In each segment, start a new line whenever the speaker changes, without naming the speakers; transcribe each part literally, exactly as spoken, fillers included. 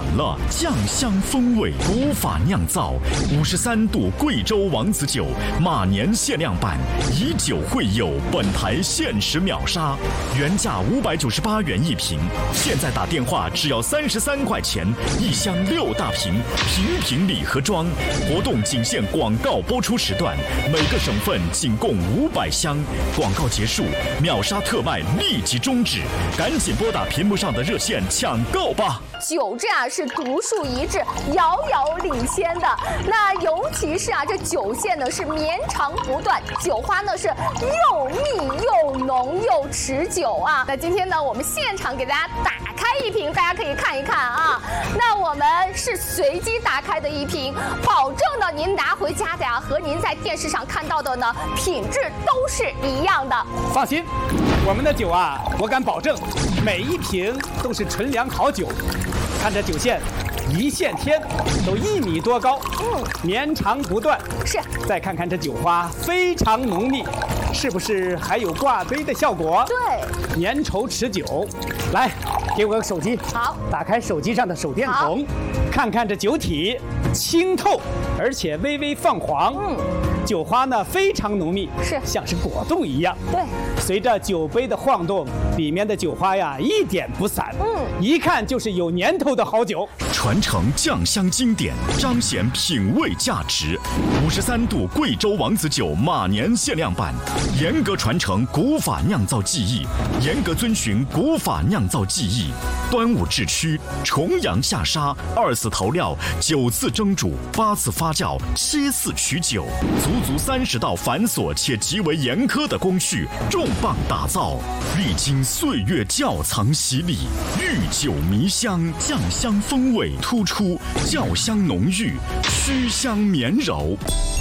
了酱香风味，古法酿造五十三度贵州王子酒马年限量版，以酒会友，本台限时秒杀，原价五百九十八元一瓶，现在打电话只要三十三块钱，一箱六大瓶，瓶瓶礼盒装。活动仅限广告播出时段，每个省份仅供五百箱。广告结束，秒杀特卖立即终止，赶紧拨打屏幕上的热线抢购吧！
酒这啊是独树一帜，遥遥领先的。那尤其是啊，这酒线呢是绵长不断，酒花呢是又密又浓又持久啊。那今天呢，我们现场给大家打开一瓶，大家可以看一看啊。那我们是随机打开的一瓶，保证呢您拿回家的呀，和您在电视上看到的呢品质都是一样的。
放心，我们的酒啊，我敢保证，每一瓶都是纯粮好酒。看这酒线，一线天，都一米多高，嗯，绵长不断。
是。
再看看这酒花，非常浓密，是不是还有挂杯的效果？
对。
粘稠持久。来，给我个手机。
好。
打开手机上的手电筒，看看这酒体清透，而且微微泛黄。嗯。酒花呢非常浓密，
是
像是果冻一样。
对。
随着酒杯的晃动，里面的酒花呀一点不散。嗯。一看就是有年头的好酒。
传承酱香经典，彰显品味价值。五十三度贵州王子酒马年限量版，严格传承古法酿造技艺，严格遵循古法酿造技艺。端午制曲，重阳下沙，二次投料，九次蒸煮，八次发酵，七次取酒，足足三十道繁琐且极为严苛的工序，重磅打造，历经岁月窖藏洗礼，御酒迷香，酱香风味突出，窖香浓郁，曲香绵柔。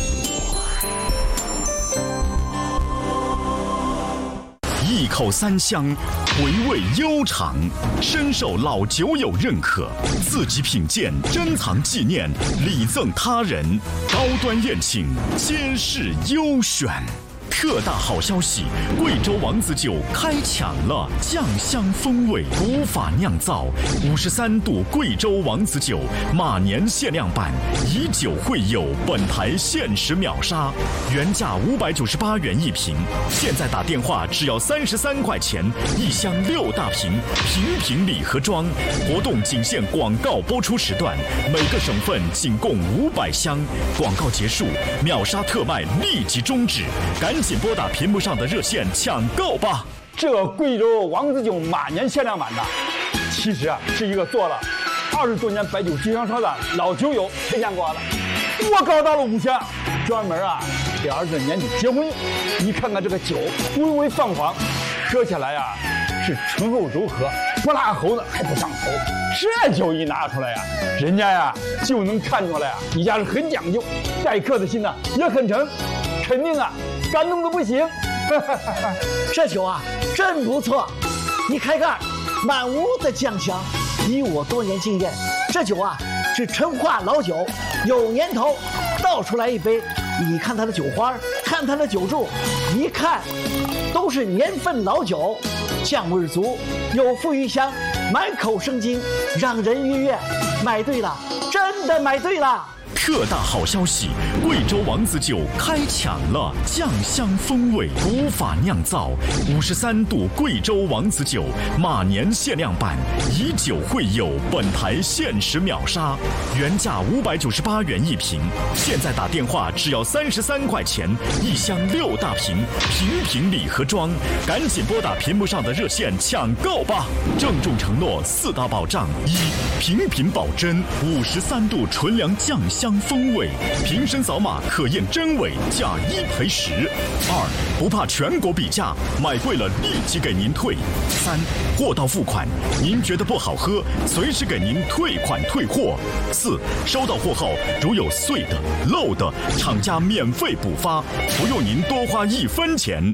一口三香，回味悠长，深受老酒友认可。自己品鉴，珍藏纪念，礼赠他人，高端宴请，皆是优选。特大好消息！贵州王子酒开抢了酱香风味，古法酿造五十三度贵州王子酒马年限量版，以酒会友，本台限时秒杀，原价五百九十八元一瓶，现在打电话只要三十三块钱，一箱六大瓶，瓶瓶礼盒装。活动仅限广告播出时段，每个省份仅供五百箱。广告结束，秒杀特卖立即终止，赶紧。请拨打屏幕上的热线抢购吧！
这贵州王子酒马年限量版的，其实啊是一个做了二十多年白酒经销商的老酒友推荐过的。多高到了五千，专门啊给儿子年底结婚用。你看看这个酒，微微泛黄，喝起来呀、啊、是醇厚柔和，不辣喉的还不上头。这酒一拿出来呀、啊，人家呀就能看出来啊，你家是很讲究，待客的心呢也很诚，肯定啊。感动的不行，
这酒啊真不错，你开盖，满屋的酱香。以我多年经验，这酒啊是陈化老酒，有年头。倒出来一杯，你看它的酒花，看它的酒柱，一看都是年份老酒，酱味足，有馥郁香，满口生津，让人愉悦。买对了，真的买对了。
特大好消息！贵州王子酒开抢了酱香风味，古法酿造五十三度贵州王子酒马年限量版，以酒会友，本台限时秒杀，原价五百九十八元一瓶，现在打电话只要三十三块钱，一箱六大瓶，瓶瓶礼盒装，赶紧拨打屏幕上的热线抢购吧！郑重承诺四大保障：一、品品保真，五十三度纯粮酱香风味，瓶身扫码可验真伪，价一赔十。二、不怕全国比价，买贵了立即给您退。三、货到付款，您觉得不好喝，随时给您退款退货。四、收到货后如有碎的、漏的，厂家免费补发，不用您多花一分钱。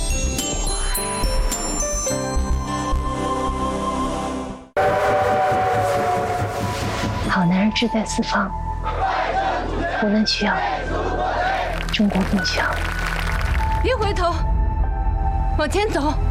好男人志在四方，无论需要，中国更强。
别回头，往前走。